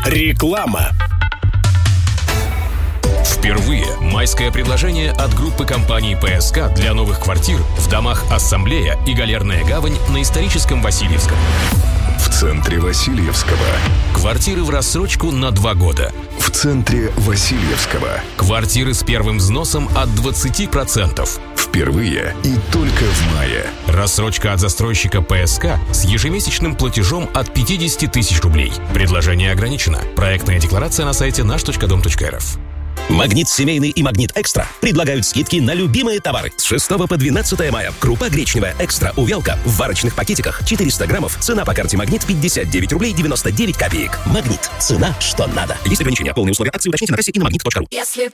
Реклама. Впервые майское предложение от группы компаний ПСК для новых квартир в домах «Ассамблея» и «Галерная гавань» на историческом Васильевском. В центре Васильевского. Квартиры в рассрочку на 2 года. В центре Васильевского. Квартиры с первым взносом от 20%. Впервые и только в мае. Рассрочка от застройщика ПСК с ежемесячным платежом от 50 тысяч рублей. Предложение ограничено. Проектная декларация на сайте наш.дом.рф. Магнит Семейный и Магнит Экстра предлагают скидки на любимые товары. С 6 по 12 мая. Крупа гречневая Экстра увялка в варочных пакетиках 400 граммов. Цена по карте Магнит 59 рублей 99 копеек. Магнит. Цена, что надо. Есть ограничения. Полные условия акции уточните на кассе и на магнит.ру.